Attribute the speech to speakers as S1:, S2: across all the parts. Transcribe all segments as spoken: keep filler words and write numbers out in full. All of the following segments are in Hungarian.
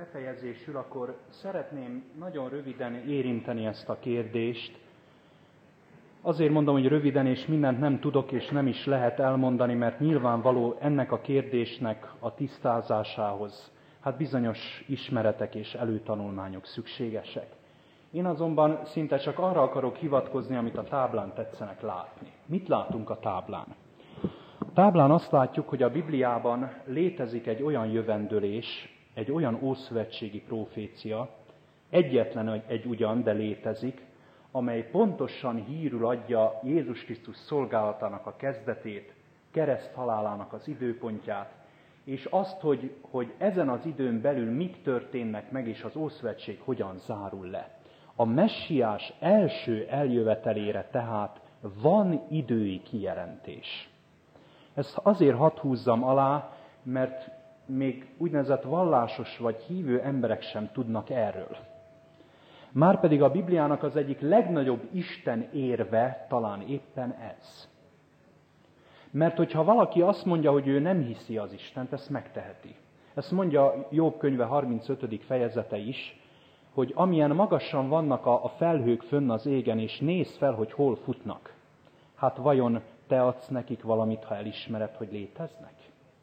S1: Befejezésül akkor szeretném nagyon röviden érinteni ezt a kérdést. Azért mondom, hogy röviden, és mindent nem tudok, és nem is lehet elmondani, mert nyilvánvaló ennek a kérdésnek a tisztázásához hát bizonyos ismeretek és előtanulmányok szükségesek. Én azonban szinte csak arra akarok hivatkozni, amit a táblán tetszenek látni. Mit látunk a táblán? A táblán azt látjuk, hogy a Bibliában létezik egy olyan jövendőlés, egy olyan ószövetségi profécia, egyetlen egy ugyan, de létezik, amely pontosan hírül adja Jézus Krisztus szolgálatának a kezdetét, kereszt halálának az időpontját, és azt, hogy, hogy ezen az időn belül mik történnek meg, és az Ószövetség hogyan zárul le. A messiás első eljövetelére tehát van idői kijelentés. Ezt azért hadd húzzam alá, mert még úgynevezett vallásos vagy hívő emberek sem tudnak erről. Márpedig a Bibliának az egyik legnagyobb Isten érve talán éppen ez. Mert hogyha valaki azt mondja, hogy ő nem hiszi az Istent, ezt megteheti. Ezt mondja Jobb könyve harmincötödik fejezete is, hogy amilyen magasan vannak a felhők fönn az égen, és nézd fel, hogy hol futnak. Hát vajon te adsz nekik valamit, ha elismered, hogy léteznek?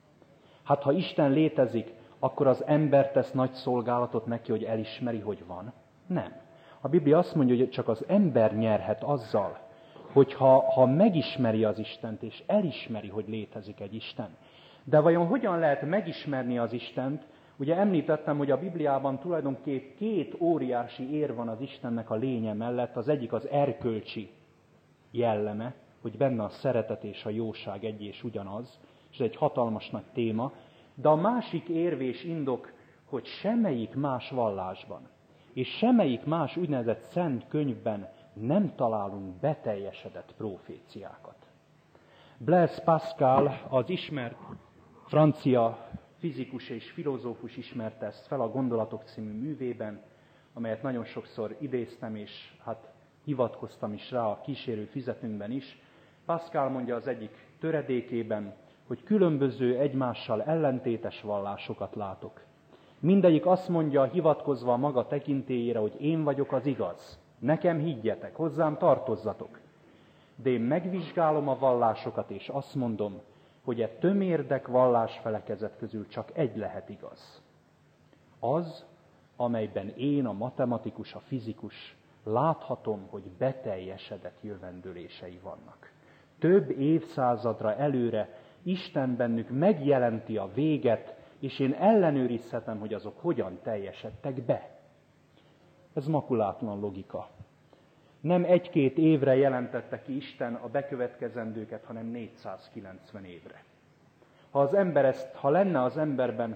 S1: Hát ha Isten létezik, akkor az ember tesz nagy szolgálatot neki, hogy elismeri, hogy van? Nem. A Biblia azt mondja, hogy csak az ember nyerhet azzal, hogyha ha megismeri az Istent, és elismeri, hogy létezik egy Isten. De vajon hogyan lehet megismerni az Istent? Ugye említettem, hogy a Bibliában tulajdonképp két óriási ér van az Istennek a lénye mellett. Az egyik az erkölcsi jelleme, hogy benne a szeretet és a jóság egy és ugyanaz, és ez egy hatalmas nagy téma. De a másik érvés indok, hogy semmelyik más vallásban, és semmelyik más úgynevezett szent könyvben nem találunk beteljesedett proféciákat. Blaise Pascal, az ismert francia fizikus és filozófus ismerte ezt fel a Gondolatok című művében, amelyet nagyon sokszor idéztem, és hát hivatkoztam is rá a kísérő füzetünkben is. Pascal mondja az egyik töredékében, hogy különböző egymással ellentétes vallásokat látok. Mindegyik azt mondja, hivatkozva a maga tekintélyére, hogy én vagyok az igaz. Nekem higgyetek, hozzám tartozzatok. De én megvizsgálom a vallásokat, és azt mondom, hogy e tömérdek vallásfelekezet közül csak egy lehet igaz. Az, amelyben én, a matematikus, a fizikus láthatom, hogy beteljesedett jövendőlései vannak. Több évszázadra előre Isten bennük megjelenti a véget, és én ellenőrizhetem, hogy azok hogyan teljesedtek be. Ez makulátlan logika. Nem egy-két évre jelentette ki Isten a bekövetkezendőket, hanem négyszázkilencven évre. Ha az ember ezt, ha lenne az emberben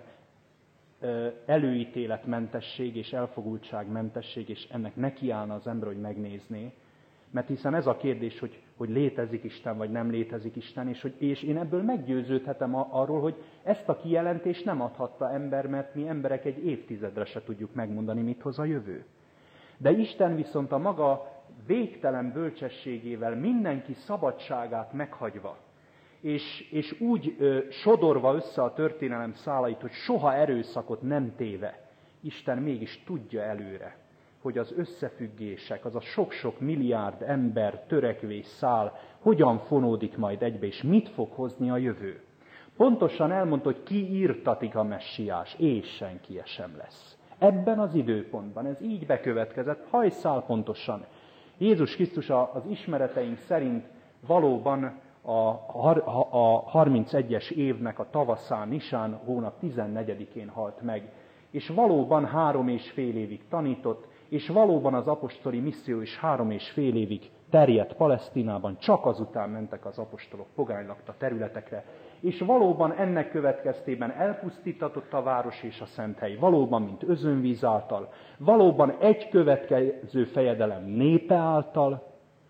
S1: előítéletmentesség és elfogultságmentesség, és ennek nekiállna az ember, hogy megnézné, mert hiszen ez a kérdés, hogy, hogy létezik Isten, vagy nem létezik Isten, és, hogy, és én ebből meggyőződhetem arról, hogy ezt a kijelentést nem adhatta ember, mert mi emberek egy évtizedre se tudjuk megmondani, mit hoz a jövő. De Isten viszont a maga végtelen bölcsességével mindenki szabadságát meghagyva, és, és úgy ö, sodorva össze a történelem szálait, hogy soha erőszakot nem téve, Isten mégis tudja előre, hogy az összefüggések, az a sok-sok milliárd ember törekvés szál hogyan fonódik majd egybe, és mit fog hozni a jövő. Pontosan elmondta, hogy ki írtatik a messiás, és senki sem lesz. Ebben az időpontban ez így bekövetkezett, hajszál pontosan. Jézus Krisztus az ismereteink szerint valóban a, a harmincegyes évnek a tavaszán, Nisán hónap tizennegyedikén halt meg, és valóban három és fél évig tanított, és valóban az apostoli misszió is három és fél évig terjedt Palesztinában, csak azután mentek az apostolok pogánylakta területekre, és valóban ennek következtében elpusztítatott a város és a szenthely, valóban, mint özönvíz által, valóban egy következő fejedelem népe által.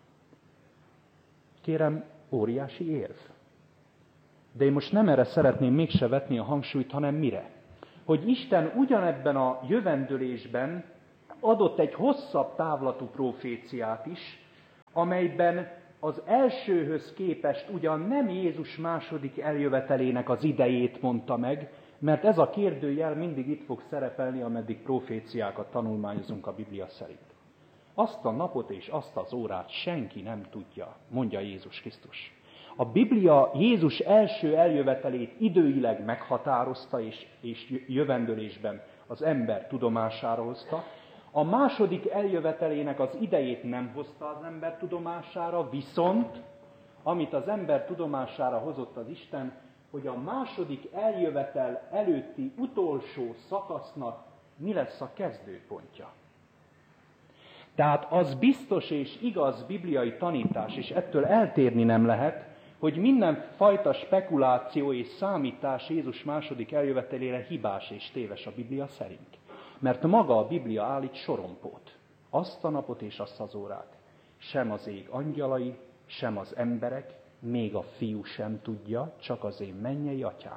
S1: Kérem, óriási érv. De én most nem erre szeretném mégse vetni a hangsúlyt, hanem mire? Hogy Isten ugyanebben a jövendőlésben adott egy hosszabb távlatú proféciát is, amelyben az elsőhöz képest ugyan nem Jézus második eljövetelének az idejét mondta meg, Mert ez a kérdőjel mindig itt fog szerepelni, ameddig proféciákat tanulmányozunk a Biblia szerint. Azt a napot és azt az órát senki nem tudja, mondja Jézus Krisztus. A Biblia Jézus első eljövetelét időileg meghatározta és, és jövendőlésben az ember tudomására hozta. A második eljövetelének az idejét nem hozta az ember tudomására, viszont amit az ember tudomására hozott az Isten, hogy a második eljövetel előtti utolsó szakasznak mi lesz a kezdőpontja. Tehát az biztos és igaz bibliai tanítás, és ettől eltérni nem lehet, hogy mindenfajta spekuláció és számítás Jézus második eljövetelére hibás és téves a Biblia szerint. Mert maga a Biblia állít sorompót. Azt a napot és azt az órát. Sem az ég angyalai, sem az emberek, még a Fiú sem tudja, csak az én mennyei atyám.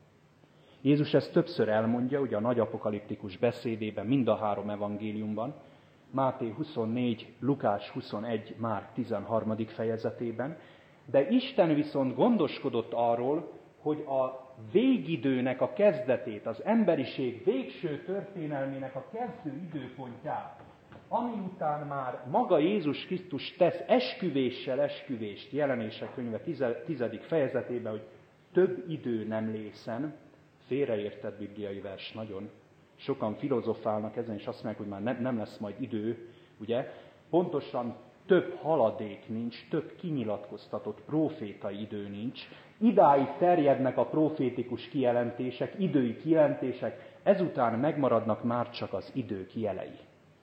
S1: Jézus ezt többször elmondja, ugye a nagy apokaliptikus beszédében, mind a három evangéliumban, Máté huszonnégy, Lukás huszonegy, Márk tizenharmadik fejezetében, de Isten viszont gondoskodott arról, hogy a végidőnek a kezdetét, az emberiség végső történelmének a kezdő időpontját, ami után már maga Jézus Krisztus tesz esküvéssel esküvést, Jelenések könyve tizedik fejezetében, hogy több idő nem lészen, félreértett bibliai vers nagyon. Sokan filozofálnak ezen, és azt mondják, hogy már nem, nem lesz majd idő, ugye? Pontosan több haladék nincs, több kinyilatkoztatott prófétai idő nincs. Idáig terjednek a profétikus kijelentések, idői kijelentések, ezután megmaradnak már csak az idők jelei.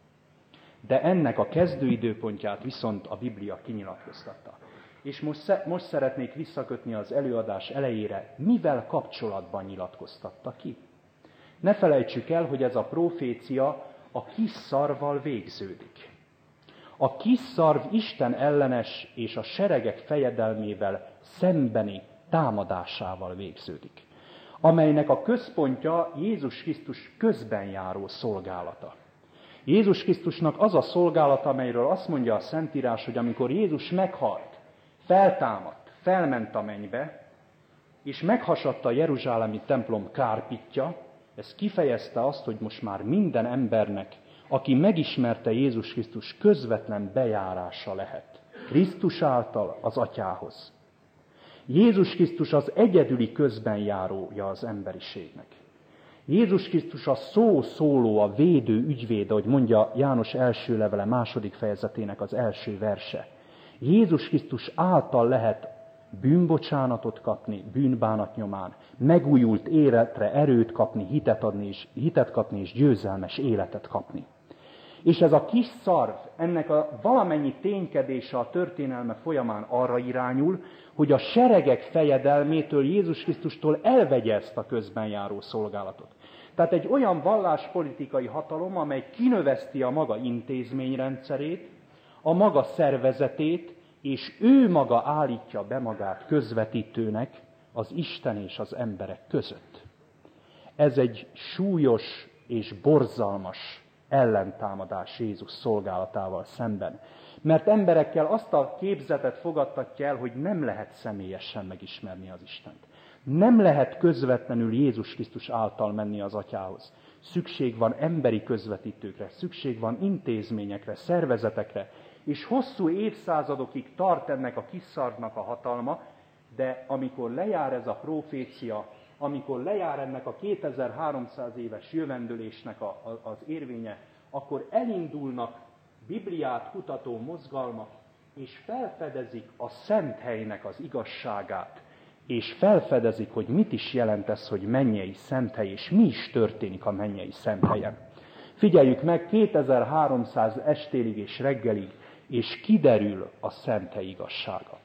S1: De ennek a kezdőidőpontját viszont a Biblia kinyilatkoztatta. És most, most szeretnék visszakötni az előadás elejére, mivel kapcsolatban nyilatkoztatta ki. Ne felejtsük el, hogy ez a profécia a kis szarvval végződik. A kis szarv Isten ellenes és a seregek fejedelmével szembeni támadásával végződik, amelynek a központja Jézus Krisztus közben járó szolgálata. Jézus Krisztusnak az a szolgálata, amelyről azt mondja a Szentírás, hogy amikor Jézus meghalt, feltámadt, felment a mennybe, és meghasadta a jeruzsálemi templom kárpitja, ez kifejezte azt, hogy most már minden embernek, aki megismerte Jézus Krisztus, közvetlen bejárása lehet Krisztus által az Atyához. Jézus Krisztus az egyedüli közbenjárója az emberiségnek. Jézus Krisztus a szó szóló, a védő ügyvéd, ahogy mondja János első levele második fejezetének az első verse. Jézus Krisztus által lehet bűnbocsánatot kapni, bűnbánat nyomán, megújult életre erőt kapni, hitet adni, és, hitet kapni és győzelmes életet kapni. És ez a kis szarv, ennek a valamennyi ténykedése a történelme folyamán arra irányul, hogy a seregek fejedelmétől, Jézus Krisztustól elvegye ezt a közben járó szolgálatot. Tehát egy olyan valláspolitikai hatalom, amely kinöveszti a maga intézményrendszerét, a maga szervezetét, és ő maga állítja be magát közvetítőnek az Isten és az emberek között. Ez egy súlyos és borzalmas ellentámadás Jézus szolgálatával szemben. Mert emberekkel azt a képzetet fogadtatja el, hogy nem lehet személyesen megismerni az Istent. Nem lehet közvetlenül Jézus Krisztus által menni az Atyához. Szükség van emberi közvetítőkre, szükség van intézményekre, szervezetekre, és hosszú évszázadokig tart ennek a kis szarvnak a hatalma, de amikor lejár ez a profécia, amikor lejár ennek a kétezer-háromszáz éves jövendőlésnek a, a, az érvénye, akkor elindulnak Bibliát kutató mozgalmak, és felfedezik a szent helynek az igazságát, és felfedezik, hogy mit is jelent ez, hogy mennyei szent hely, és mi is történik a mennyei szent helyen. Figyeljük meg, kétezer-háromszáz estélig és reggelig, és kiderül a szent hely igazsága.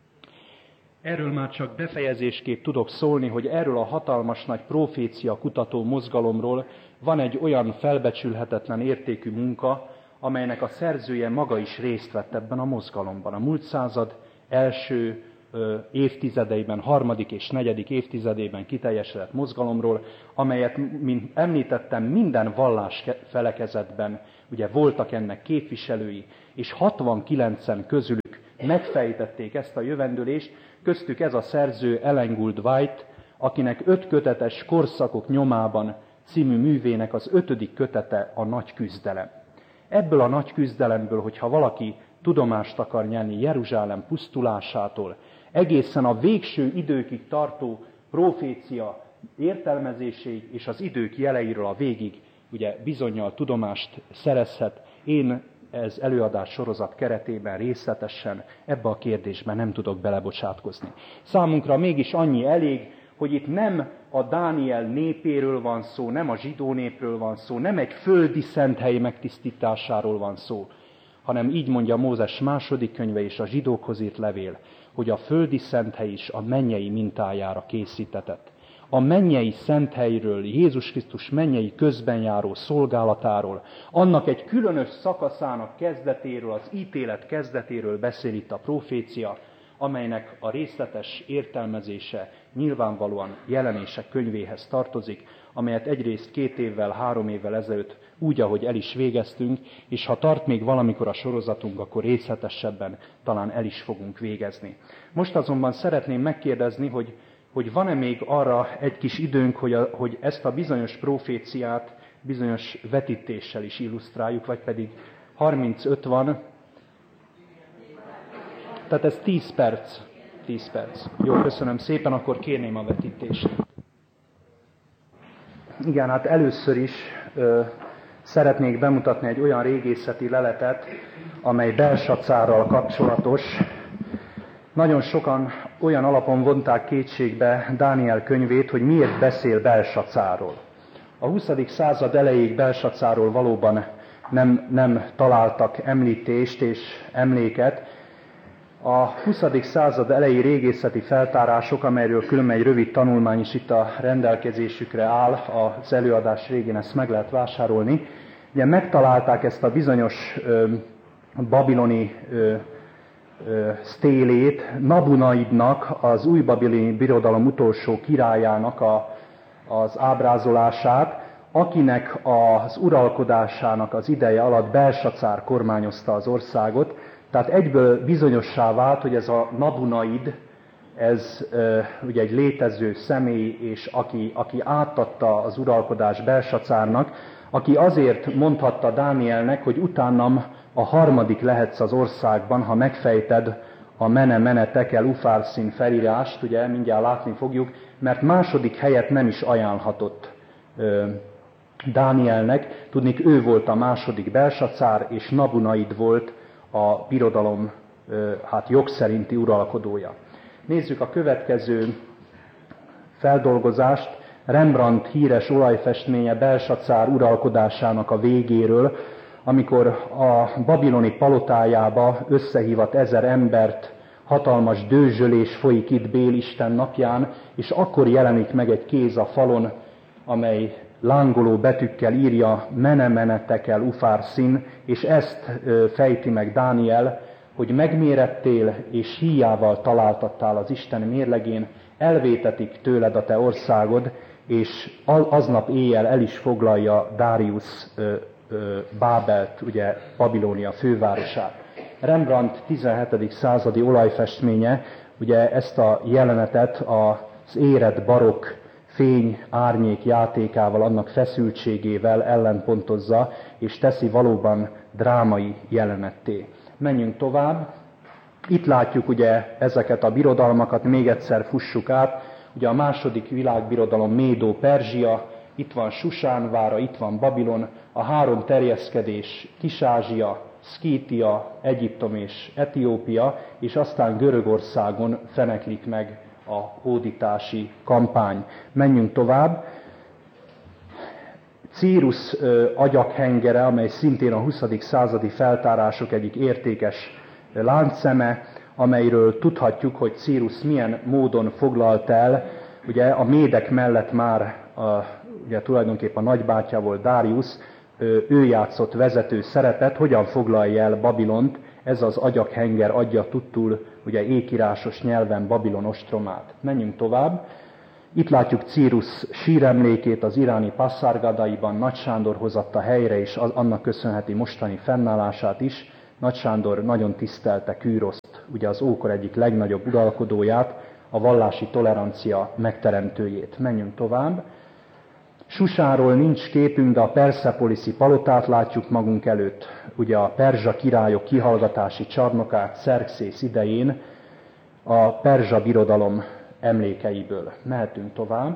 S1: Erről már csak befejezésképp tudok szólni, hogy erről a hatalmas nagy profécia kutató mozgalomról van egy olyan felbecsülhetetlen értékű munka, amelynek a szerzője maga is részt vett ebben a mozgalomban. A múlt század első ö, évtizedeiben, harmadik és negyedik évtizedében kiteljesedett mozgalomról, amelyet, mint említettem, minden vallás felekezetben ugye voltak ennek képviselői, és hatvankilencen közülük megfejtették ezt a jövendőlést, köztük ez a szerző Ellen Gould White, akinek öt kötetes Korszakok nyomában című művének az ötödik kötete a nagy küzdelem. Ebből a nagy küzdelemből, hogyha valaki tudomást akar nyerni Jeruzsálem pusztulásától, egészen a végső időkig tartó profécia értelmezéséig és az idők jeleiről a végig, ugye bizonnyal tudomást szerezhet. Én ez előadás sorozat keretében részletesen ebbe a kérdésben nem tudok belebocsátkozni. Számunkra mégis annyi elég, hogy itt nem a Dániel népéről van szó, nem a zsidó népről van szó, nem egy földi szenthely megtisztításáról van szó, hanem így mondja Mózes második könyve és a zsidókhoz írt levél, hogy a földi szenthely is a mennyei mintájára készítetett. A mennyei szenthelyről, Jézus Krisztus mennyei közbenjáró szolgálatáról, annak egy különös szakaszának kezdetéről, az ítélet kezdetéről beszél itt a profécia, amelynek a részletes értelmezése nyilvánvalóan Jelenések könyvéhez tartozik, amelyet egyrészt két évvel, három évvel ezelőtt úgy, ahogy el is végeztünk, és ha tart még valamikor a sorozatunk, akkor részletesebben talán el is fogunk végezni. Most azonban szeretném megkérdezni, hogy, hogy van-e még arra egy kis időnk, hogy, a, hogy ezt a bizonyos proféciát bizonyos vetítéssel is illusztráljuk, vagy pedig harmincöt van, tehát ez tíz perc. tíz perc. Jó, köszönöm szépen, akkor kérném a vetítést. Igen, hát először is ö, szeretnék bemutatni egy olyan régészeti leletet, amely Belsacárral kapcsolatos. Nagyon sokan olyan alapon vonták kétségbe Dániel könyvét, hogy miért beszél Belsacárról. A huszadik század elejéig Belsacárról valóban nem, nem találtak említést és emléket. A huszadik század elejé régészeti feltárások, amelyről különben egy rövid tanulmány is itt a rendelkezésükre áll, az előadás végén ezt meg lehet vásárolni. Ugye megtalálták ezt a bizonyos ö, babiloni ö, ö, sztélét, Nabunaidnak, az új babiloni birodalom utolsó királyának a, az ábrázolását, akinek az uralkodásának az ideje alatt Belsacár kormányozta az országot. Tehát egyből bizonyossá vált, hogy ez a Nabunaid, ez e, ugye egy létező személy, és aki, aki átadta az uralkodást Belsacárnak, aki azért mondhatta Dánielnek, hogy utánam a harmadik lehetsz az országban, ha megfejted a mene mene tekel ufárszín felírást, ugye mindjárt látni fogjuk, mert második helyet nem is ajánlhatott e, Dánielnek. Tudnik, ő volt a második Belsacár, és Nabunaid volt a birodalom hát jogszerinti uralkodója. Nézzük a következő feldolgozást. Rembrandt híres olajfestménye Belsacár uralkodásának a végéről, amikor a babiloni palotájába összehívat ezer embert, hatalmas dőzsölés folyik itt Bélisten napján, és akkor jelenik meg egy kéz a falon, amely lángoló betűkkel írja mene mene tekel ufárszín, és ezt fejti meg Dániel, hogy megmérettél, és híjával találtattál az Isten mérlegén, elvétetik tőled a te országod, és aznap éjjel el is foglalja Dárius Bábelt, ugye Babilónia fővárosát. Rembrandt tizenhetedik századi olajfestménye ugye ezt a jelenetet az érett barokk fény, árnyék játékával, annak feszültségével ellenpontozza, és teszi valóban drámai jelenetté. Menjünk tovább. Itt látjuk ugye ezeket a birodalmakat, még egyszer fussuk át. Ugye a második világbirodalom Médó-Perzsia, itt van Susán vára, itt van Babilon, a három terjeszkedés Kis-Ázsia, Szkítia, Egyiptom és Etiópia, és aztán Görögországon feneklik meg a hódítási kampány. Menjünk tovább. Círus agyakhengere, amely szintén a huszadik századi feltárások egyik értékes láncszeme, amelyről tudhatjuk, hogy Círus milyen módon foglalt el. Ugye a médek mellett már a, ugye tulajdonképpen a nagybátyja volt Dárius, ő játszott vezető szerepet, hogyan foglalja el Babilont. Ez az agyakhenger adja tudtul ugye ékírásos nyelven Babilon ostromát. Menjünk tovább. Itt látjuk Círus síremlékét az iráni Passzárgadaiban. Nagy Sándor hozatta helyre, és annak köszönheti mostani fennállását is. Nagy Sándor nagyon tisztelte Kűroszt, ugye az ókor egyik legnagyobb uralkodóját, a vallási tolerancia megteremtőjét. Menjünk tovább. Susáról nincs képünk, de a Perszepoliszi palotát látjuk magunk előtt. Ugye a perzsa királyok kihallgatási csarnokát Xerxész idején a perzsa birodalom emlékeiből. Mehetünk tovább.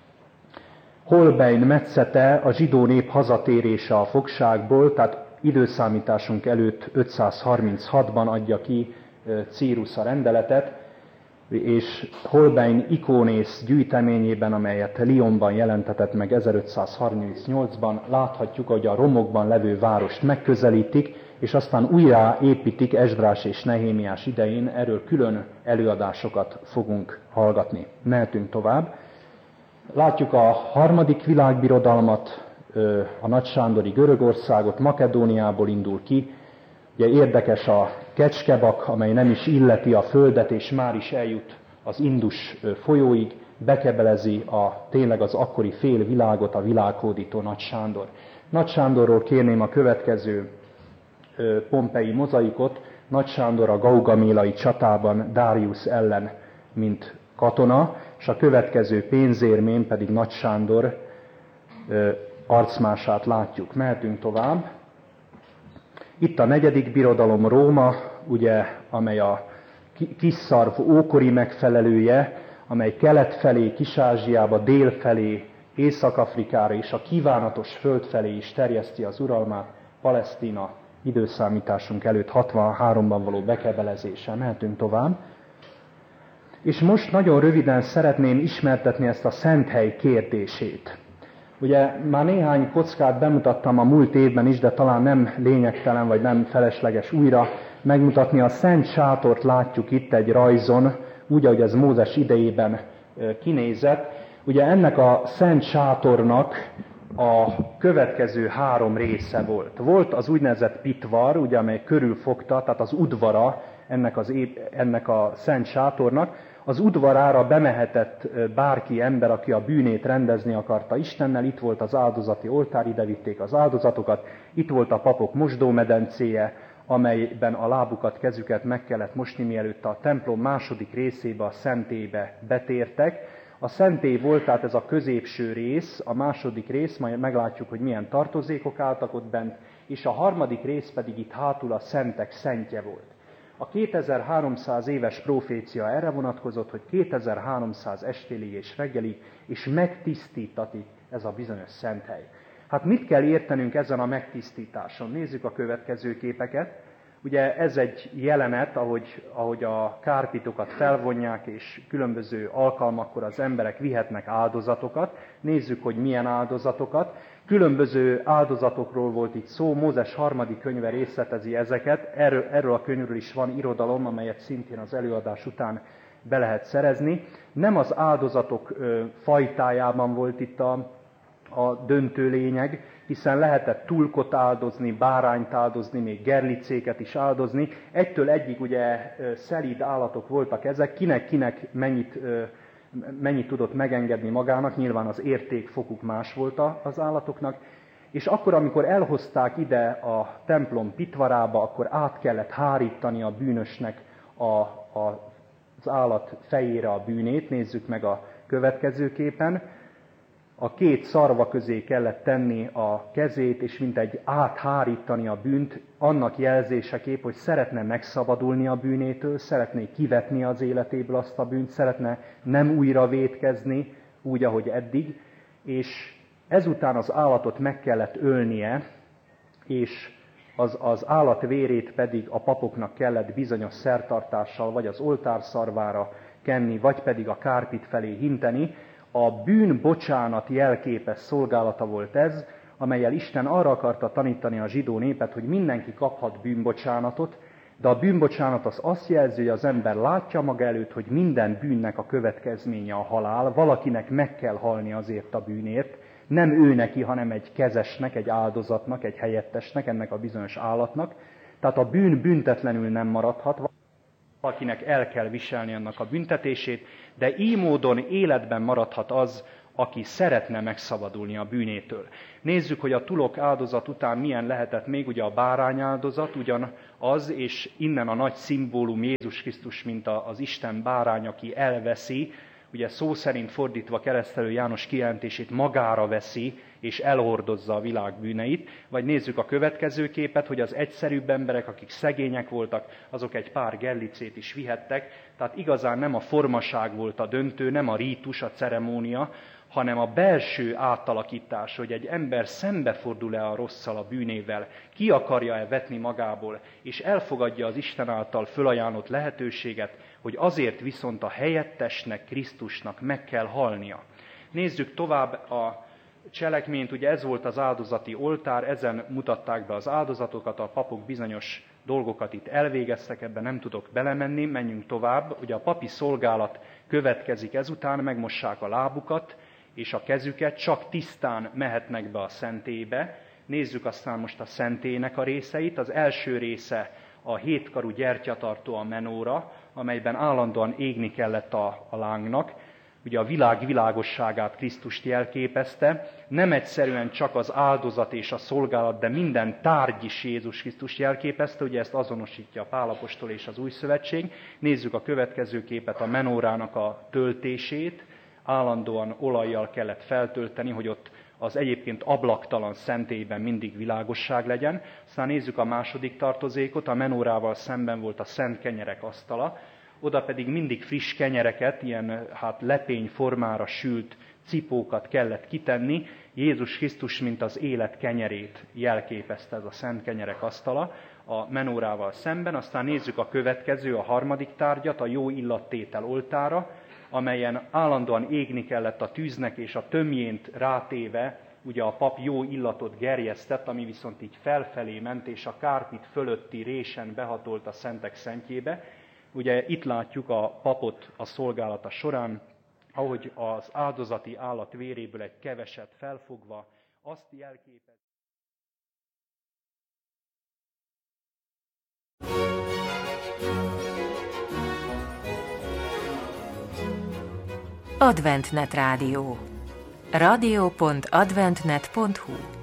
S1: Holbein metszete, a zsidó nép hazatérése a fogságból, tehát időszámításunk előtt ötszázharminchatban adja ki Círus a rendeletet, és Holbein ikónész gyűjteményében, amelyet Lyonban jelentetett meg ezerötszázharmincnyolcban, láthatjuk, hogy a romokban levő várost megközelítik, és aztán újra építik Esdrás és Nehémiás idején, erről külön előadásokat fogunk hallgatni. Mehetünk tovább. Látjuk a harmadik világbirodalmat, a nagysándori Görögországot, Makedóniából indul ki. Ugye érdekes a kecskebak, amely nem is illeti a földet, és már is eljut az Indus folyóig, bekebelezi a, tényleg az akkori fél világot a világhódító Nagy Sándor. Nagy Sándorról kérném a következő pompei mozaikot. Nagy Sándor a gaugamélai csatában Darius ellen, mint katona, és a következő pénzérmén pedig Nagy Sándor arcmását látjuk. Mehetünk tovább. Itt a negyedik birodalom, Róma, ugye, amely a kisszarv ókori megfelelője, amely kelet felé, Kis-Ázsiába, dél felé, Észak-Afrikára és a kívánatos föld felé is terjeszti az uralmát, Palesztina időszámításunk előtt hatvanháromban való bekebelezése. Mehetünk tovább. És most nagyon röviden szeretném ismertetni ezt a szenthely kérdését. Ugye már néhány kockát bemutattam a múlt évben is, de talán nem lényegtelen, vagy nem felesleges újra megmutatni. A Szent Sátort látjuk itt egy rajzon, úgy, ahogy ez Mózes idejében kinézett. Ugye ennek a Szent Sátornak a következő három része volt. Volt az úgynevezett pitvar, ugye, amely körülfogta, tehát az udvara ennek, az, ennek a Szent Sátornak. Az udvarára bemehetett bárki ember, aki a bűnét rendezni akarta Istennel, itt volt az áldozati oltár, ide vitték az áldozatokat, itt volt a papok mosdómedencéje, amelyben a lábukat, kezüket meg kellett mosni, mielőtt a templom második részébe, a szentélybe betértek. A szentély volt, tehát ez a középső rész, a második rész, majd meglátjuk, hogy milyen tartozékok álltak ott bent, és a harmadik rész pedig itt hátul a szentek szentje volt. A kétezer-háromszáz éves profécia erre vonatkozott, hogy kétezer-háromszáz estélig és reggelig, és megtisztítatik ez a bizonyos szenthely. Hát mit kell értenünk ezen a megtisztításon? Nézzük a következő képeket. Ugye ez egy jelenet, ahogy, ahogy a kárpitokat felvonják, és különböző alkalmakkor az emberek vihetnek áldozatokat. Nézzük, hogy milyen áldozatokat. Különböző áldozatokról volt itt szó, Mózes harmadik könyve részletezi ezeket. Erről, erről a könyvről is van irodalom, amelyet szintén az előadás után be lehet szerezni. Nem az áldozatok ö, fajtájában volt itt a, a döntő lényeg, hiszen lehetett tulkot áldozni, bárányt áldozni, még gerlicéket is áldozni. Egytől egyig ugye szelíd állatok voltak ezek, kinek-kinek mennyit, mennyit tudott megengedni magának, nyilván az értékfokuk más volt az állatoknak. És akkor, amikor elhozták ide a templom pitvarába, akkor át kellett hárítani a bűnösnek a, a, az állat fejére a bűnét. Nézzük meg a következő képen. A két szarva közé kellett tenni a kezét, és mintegy áthárítani a bűnt, annak jelzéseképp, hogy szeretne megszabadulni a bűnétől, szeretné kivetni az életéből azt a bűnt, szeretne nem újra vétkezni, úgy, ahogy eddig, és ezután az állatot meg kellett ölnie, és az, az állat vérét pedig a papoknak kellett bizonyos szertartással, vagy az oltár szarvára kenni, vagy pedig a kárpit felé hinteni. A bűnbocsánat jelképes szolgálata volt ez, amellyel Isten arra akarta tanítani a zsidó népet, hogy mindenki kaphat bűnbocsánatot, de a bűnbocsánat az azt jelzi, hogy az ember látja maga előtt, hogy minden bűnnek a következménye a halál, valakinek meg kell halni azért a bűnért, nem ő neki, hanem egy kezesnek, egy áldozatnak, egy helyettesnek, ennek a bizonyos állatnak. Tehát a bűn büntetlenül nem maradhat, valakinek el kell viselni annak a büntetését, de így módon életben maradhat az, aki szeretne megszabadulni a bűnétől. Nézzük, hogy a tulok áldozat után milyen lehetett még ugye a bárány áldozat, ugyanaz, és innen a nagy szimbólum Jézus Krisztus, mint az Isten bárány, aki elveszi, ugye szó szerint fordítva Keresztelő János kijelentését, magára veszi és elhordozza a világ bűneit. Vagy nézzük a következő képet, hogy az egyszerűbb emberek, akik szegények voltak, azok egy pár gellicét is vihettek. Tehát igazán nem a formaság volt a döntő, nem a rítus, a ceremónia, hanem a belső átalakítás, hogy egy ember szembefordul-e a rosszal, a bűnével, ki akarja-e vetni magából, és elfogadja az Isten által fölajánlott lehetőséget, hogy azért viszont a helyettesnek, Krisztusnak meg kell halnia. Nézzük tovább a cselekményt, ugye ez volt az áldozati oltár, ezen mutatták be az áldozatokat, a papok bizonyos dolgokat itt elvégeztek, ebben nem tudok belemenni, menjünk tovább. Ugye a papi szolgálat következik ezután, megmossák a lábukat és a kezüket, csak tisztán mehetnek be a szentélybe. Nézzük aztán most a szentélynek a részeit. Az első része a hétkarú gyertyatartó, a menóra, amelyben állandóan égni kellett a, a lángnak. Ugye a világ világosságát Krisztust jelképezte, nem egyszerűen csak az áldozat és a szolgálat, de minden tárgy is Jézus Krisztus jelképezte, ugye ezt azonosítja a Pál apostol és az Új Szövetség. Nézzük a következő képet, a menórának a töltését. Állandóan olajjal kellett feltölteni, hogy ott az egyébként ablaktalan szentélyben mindig világosság legyen. Aztán nézzük a második tartozékot, a menórával szemben volt a szent kenyerek asztala, oda pedig mindig friss kenyereket, ilyen hát lepény formára sült cipókat kellett kitenni. Jézus Krisztus, mint az élet kenyerét jelképezte ez a szent kenyerek asztala a menórával szemben. Aztán nézzük a következő, a harmadik tárgyat, a jó illattétel oltára, amelyen állandóan égni kellett a tűznek, és a tömjént rátéve, ugye a pap jó illatot gerjesztett, ami viszont így felfelé ment, és a kárpit fölötti résen behatolt a szentek szentjébe. Ugye itt látjuk a papot a szolgálata során, ahogy az áldozati állat véréből egy keveset felfogva, azt jelképez.
S2: Adventnet Rádió. rádió pont adventnet pont hu